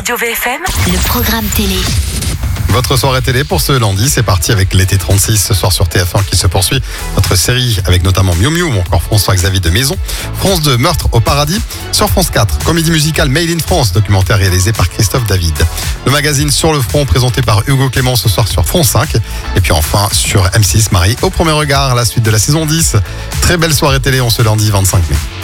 Radio VFM, le programme télé. Votre soirée télé pour ce lundi, c'est parti avec l'été 36 ce soir sur TF1 qui se poursuit. Notre série avec notamment Miu Miu ou encore François-Xavier de Maison. France 2, Meurtre au paradis. Sur France 4, comédie musicale Made in France, documentaire réalisé par Christophe David. Le magazine Sur le front présenté par Hugo Clément ce soir sur France 5. Et puis enfin sur M6, Marie au premier regard, la suite de la saison 10. Très belle soirée télé en ce lundi 25 mai.